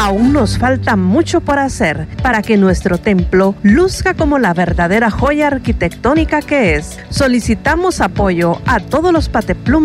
aún nos falta mucho por hacer para que nuestro templo luzca como la verdadera joya arquitectónica que es. Solicitamos apoyo a todos los pateplumas